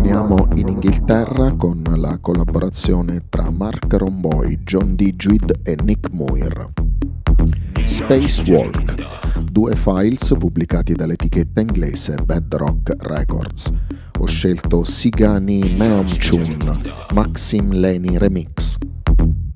Torniamo in Inghilterra con la collaborazione tra Mark Romboy, John Digweed e Nick Muir. Spacewalk, 2 files pubblicati dall'etichetta inglese Bedrock Records. Ho scelto Sigani Meomchun, Maxim Leni Remix.